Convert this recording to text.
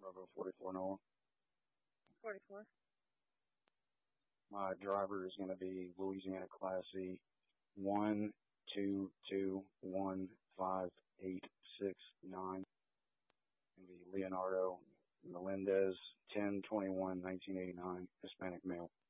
Bravo 44 Noah. 44. My driver is going to be Louisiana Class E 1221586 and be Leonardo Melendez 10/21/1989, Hispanic male.